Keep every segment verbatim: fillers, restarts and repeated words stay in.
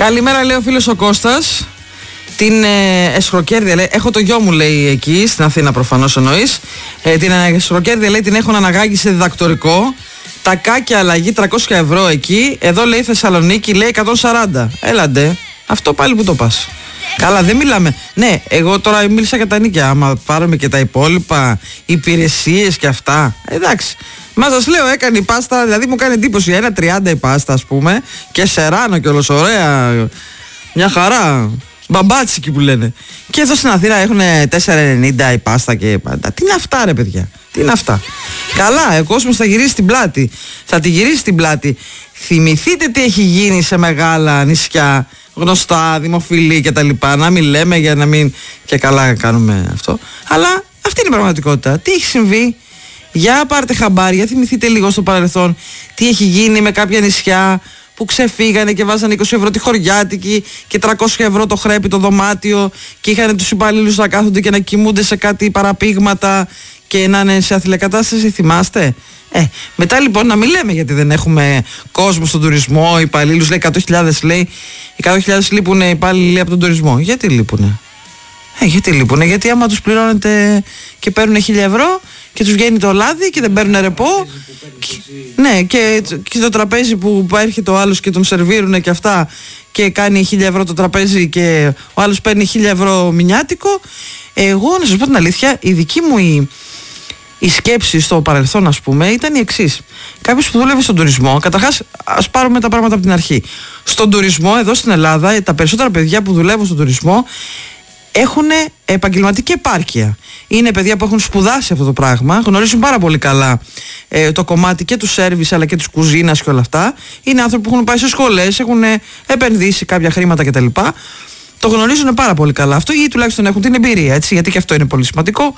Καλημέρα, λέει ο φίλος ο Κώστας. Την ε, Εσχροκέρδεια, λέει, έχω το γιο μου, λέει, εκεί στην Αθήνα, προφανώς εννοείς. Ε, την Εσχροκέρδεια, λέει, την έχουν αναγάγει σε διδακτορικό. Τακάκια αλλαγή τριακόσια ευρώ εκεί. Εδώ, λέει, Θεσσαλονίκη, λέει, εκατόν σαράντα. Έλαντε, αυτό πάλι που το πας. Καλά, δεν μιλάμε. Ναι, εγώ τώρα μίλησα για τα νίκια. Άμα πάρουμε και τα υπόλοιπα, υπηρεσίες και αυτά. Εντάξει. Μα σας λέω, έκανε η πάστα, δηλαδή μου κάνει εντύπωση. ένα τριάντα η πάστα, ας πούμε. Και σεράνο κιόλας, ωραία. Μια χαρά. Μπαμπάτσικοι που λένε. Και εδώ στην Αθήνα έχουν τέσσερα ενενήντα η πάστα και πάντα. Τι είναι αυτά, ρε παιδιά. Τι είναι αυτά. Καλά, ο κόσμος θα γυρίσει την πλάτη. Θα τη γυρίσει την πλάτη. Θυμηθείτε τι έχει γίνει σε μεγάλα νησιά, γνωστά, δημοφιλή κτλ. Να μην λέμε για να μην. Και καλά κάνουμε αυτό. Αλλά αυτή είναι η πραγματικότητα. Τι έχει συμβεί. Για πάρτε χαμπάρια, θυμηθείτε λίγο στο παρελθόν τι έχει γίνει με κάποια νησιά που ξεφύγανε και βάζανε είκοσι ευρώ τη χωριάτικη και τριακόσια ευρώ το χρέπι το δωμάτιο και είχαν τους υπαλλήλους να κάθονται και να κοιμούνται σε κάτι παραπήγματα και να είναι σε άθλια κατάσταση. Θυμάστε. Ε, μετά λοιπόν να μην λέμε γιατί δεν έχουμε κόσμο στον τουρισμό, υπαλλήλους, λέει εκατό χιλιάδες, λέει, οι εκατό χιλιάδες λείπουν οι υπάλληλοι από τον τουρισμό. Γιατί λείπουνε. Ε, γιατί λείπουνε, γιατί άμα τους πληρώνετε και παίρνουν χίλια ευρώ και τους βγαίνει το λάδι και δεν παίρνουν ρεπό. Και, ναι, και, και το τραπέζι που έρχεται ο άλλος και τον σερβίρουνε και αυτά και κάνει χίλια ευρώ το τραπέζι και ο άλλος παίρνει χίλια ευρώ μηνιάτικο. Εγώ, να σας πω την αλήθεια, η δική μου η, η σκέψη στο παρελθόν, ας πούμε, ήταν η εξής. Κάποιος που δούλευε στον τουρισμό, καταρχάς, ας πάρουμε τα πράγματα από την αρχή. Στον τουρισμό, εδώ στην Ελλάδα, τα περισσότερα παιδιά που δουλεύουν στον τουρισμό έχουν επαγγελματική επάρκεια. Είναι παιδιά που έχουν σπουδάσει αυτό το πράγμα, γνωρίζουν πάρα πολύ καλά ε, το κομμάτι και του σέρβις αλλά και της κουζίνας και όλα αυτά. Είναι άνθρωποι που έχουν πάει σε σχολές, έχουν επενδύσει κάποια χρήματα κτλ. Το γνωρίζουν πάρα πολύ καλά αυτό ή τουλάχιστον έχουν την εμπειρία, έτσι, γιατί και αυτό είναι πολύ σημαντικό.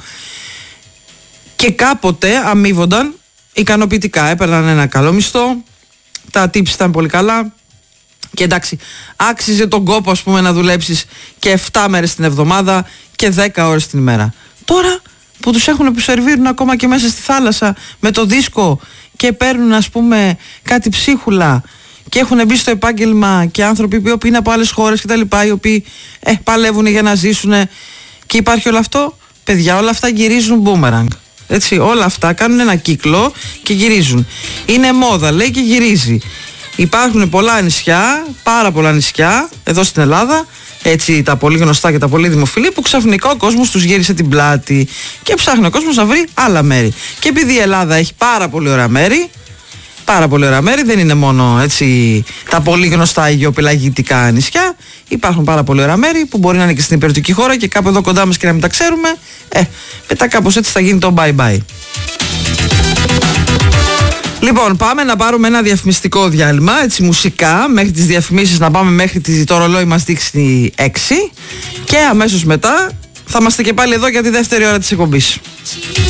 Και κάποτε αμείβονταν ικανοποιητικά, έπαιρναν ένα καλό μισθό, τα tips ήταν πολύ καλά. Και εντάξει, άξιζε τον κόπο, ας πούμε, να δουλέψεις και επτά μέρες την εβδομάδα και δέκα ώρες την ημέρα. Τώρα που τους έχουν που σερβίρουν ακόμα και μέσα στη θάλασσα με το δίσκο και παίρνουν, ας πούμε, κάτι ψίχουλα και έχουν μπει στο επάγγελμα και άνθρωποι που είναι από άλλες χώρες και τα λοιπά, οι οποίοι ε, παλεύουν για να ζήσουν και υπάρχει όλο αυτό, παιδιά, όλα αυτά γυρίζουν boomerang. Έτσι, όλα αυτά κάνουν ένα κύκλο και γυρίζουν. Είναι μόδα, λέει, και γυρίζει. Υπάρχουν πολλά νησιά, πάρα πολλά νησιά εδώ στην Ελλάδα, έτσι, τα πολύ γνωστά και τα πολύ δημοφιλή, που ξαφνικά ο κόσμος τους γύρισε την πλάτη και ψάχνει ο κόσμος να βρει άλλα μέρη. Και επειδή η Ελλάδα έχει πάρα πολύ ωραία μέρη, πάρα πολύ ωραία μέρη, δεν είναι μόνο, έτσι, τα πολύ γνωστά υγειοπελαγητικά νησιά, υπάρχουν πάρα πολύ ωραία μέρη που μπορεί να είναι και στην υπηρετική χώρα και κάπου εδώ κοντά μας και να μην τα ξέρουμε. Ε, μετά κάπως έτσι θα γίνει το bye bye. Λοιπόν, πάμε να πάρουμε ένα διαφημιστικό διάλειμμα, έτσι, μουσικά, μέχρι τις διαφημίσεις να πάμε μέχρι τη, το ρολόι μας δείξει έξι και αμέσως μετά θα είμαστε και πάλι εδώ για τη δεύτερη ώρα της εκπομπής.